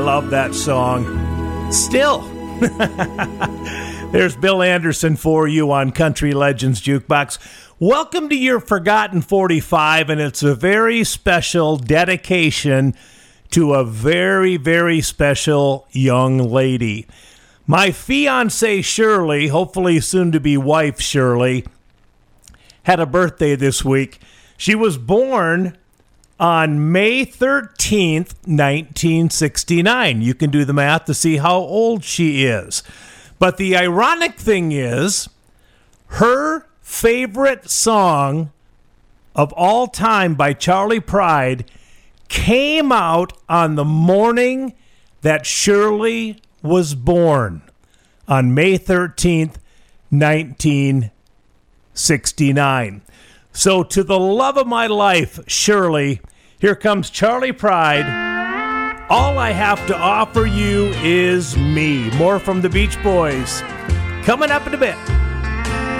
Love that song. Still. There's Bill Anderson for you on Country Legends Jukebox. Welcome to your Forgotten 45, and it's a very special dedication to a very, very special young lady. My fiancée, Shirley, hopefully soon-to-be wife, Shirley, had a birthday this week. She was born on May 13th, 1969. You can do the math to see how old she is. But the ironic thing is, her favorite song of all time by Charley Pride came out on the morning that Shirley was born, on May 13th, 1969. So to the love of my life, Shirley, here comes Charley Pride. All I have to offer you is me. More from the Beach Boys coming up in a bit.